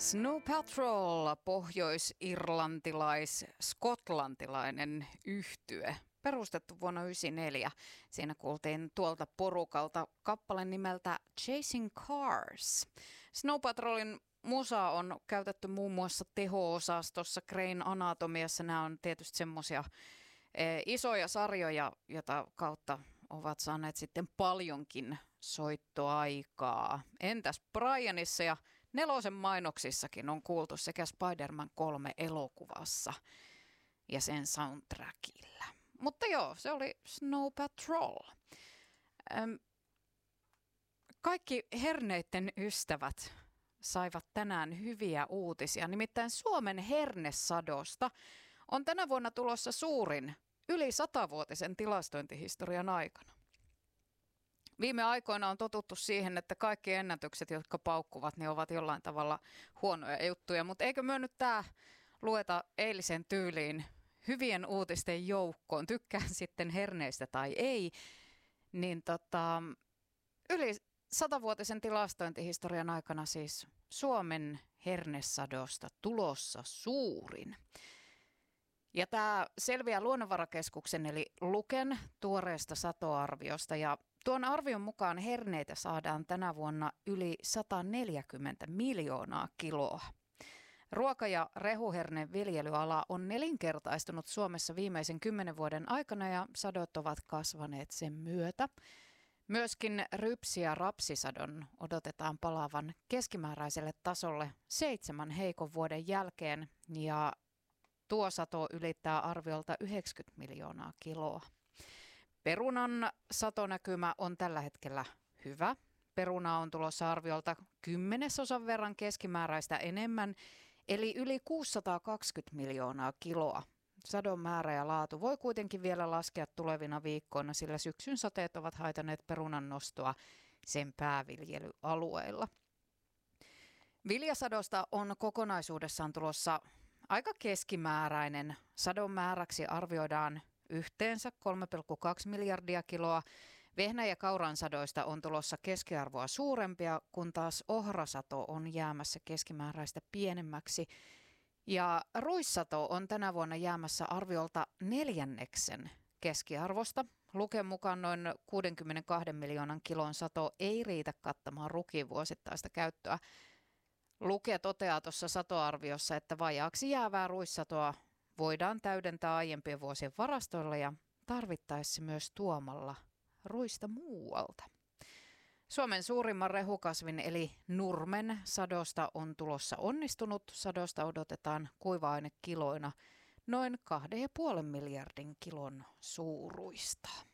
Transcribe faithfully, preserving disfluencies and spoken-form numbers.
Snow Patrol, pohjois-irlantilais-skotlantilainen yhtye, perustettu vuonna yhdeksänkymmentäneljä. Siinä kuultiin tuolta porukalta kappale nimeltä Chasing Cars. Snow Patrolin musa on käytetty muun muassa teho-osastossa, Grey's Anatomiassa. Nämä on tietysti semmoisia e, isoja sarjoja, jota kautta ovat saaneet sitten paljonkin soittoaikaa. Entäs Brianissa ja Nelosen mainoksissakin on kuultu sekä Spider-Man kolme elokuvassa ja sen soundtrackilla. Mutta joo, se oli Snow Patrol. Öm, kaikki herneiden ystävät saivat tänään hyviä uutisia. Nimittäin Suomen hernesadosta on tänä vuonna tulossa suurin yli satavuotisen tilastointihistorian aikana. Viime aikoina on totuttu siihen, että kaikki ennätykset, jotka paukkuvat, niin ovat jollain tavalla huonoja juttuja. Mutta eikö myö nyt tämä lueta eilisen tyyliin hyvien uutisten joukkoon, tykkään sitten herneistä tai ei, niin tota, yli satavuotisen tilastointihistorian aikana siis Suomen hernesadosta tulossa suurin. Ja tämä selviää Luonnonvarakeskuksen eli Luken tuoreesta satoarviosta ja tuon arvion mukaan herneitä saadaan tänä vuonna yli sata neljäkymmentä miljoonaa kiloa. Ruoka- ja rehuherneen viljelyala on nelinkertaistunut Suomessa viimeisen kymmenen vuoden aikana ja sadot ovat kasvaneet sen myötä. Myöskin rypsi- ja rapsisadon odotetaan palaavan keskimääräiselle tasolle seitsemän heikon vuoden jälkeen ja tuo sato ylittää arviolta yhdeksänkymmentä miljoonaa kiloa. Perunan satonäkymä on tällä hetkellä hyvä. Peruna on tulossa arviolta kymmenesosan verran keskimääräistä enemmän, eli yli kuusisataakaksikymmentä miljoonaa kiloa. Sadon määrä ja laatu voi kuitenkin vielä laskea tulevina viikkoina, sillä syksyn sateet ovat haitaneet perunan nostoa sen pääviljelyalueilla. Viljasadosta on kokonaisuudessaan tulossa aika keskimääräinen. Sadon määräksi arvioidaan yhteensä kolme pilkku kaksi miljardia kiloa. Vehnä- ja kauran sadoista on tulossa keskiarvoa suurempia, kun taas ohrasato on jäämässä keskimääräistä pienemmäksi. Ja ruissato on tänä vuonna jäämässä arviolta neljänneksen keskiarvosta. Luken mukaan noin kuudenkymmenenkahden miljoonan kilon sato ei riitä kattamaan rukiin vuosittaista käyttöä. Luke toteaa tuossa satoarviossa, että vajaaksi jäävää ruissatoa voidaan täydentää aiempien vuosien varastoilla ja tarvittaessa myös tuomalla ruista muualta. Suomen suurimman rehukasvin eli nurmen sadosta on tulossa onnistunut. Sadosta odotetaan kuiva-ainekiloina noin kahden pilkku viiden miljardin kilon suuruista.